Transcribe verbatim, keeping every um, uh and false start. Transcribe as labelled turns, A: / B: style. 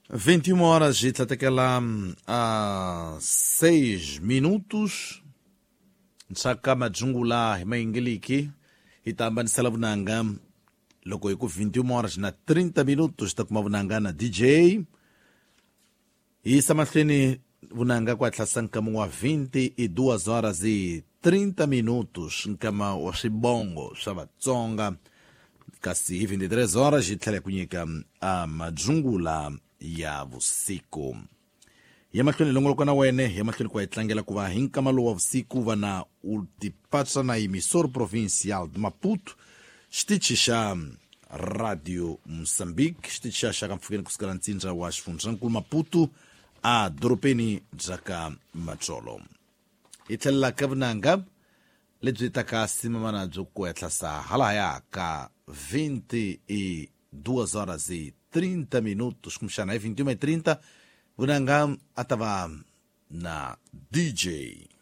A: vinte e uma horas e tatakala a seis minutos. Nsaka majungula maingiliki itambani salavunanga loko iku vinte e uma horas na trinta minutos takuma vunanga na D J. Isa mahlini vunanga kwa tlasanka mwa vinte e duas horas e trinta minutos nkama washibongo shabatsonga kasi vinte e três horas itlale kunyika a majungula ya vusiku. Yamahlweni longoloko na wene yamahlweni kwa itlangela kuva hinkamalu wa vusiku vana ultipacha na emisor provincial de Maputo xtichisha Radio Moçambique xtichisha xaka mfukeni kusikala ntsinja wa xifundzhankulu Maputo a doropeni dzaka Macholo. Itlhelela ka vunanga lebyi taka simamana byo ku etlasa halaya ka vinte e duas horas e trinta minutos kumshana e vinte e uma e trinta vunanga atava na D J.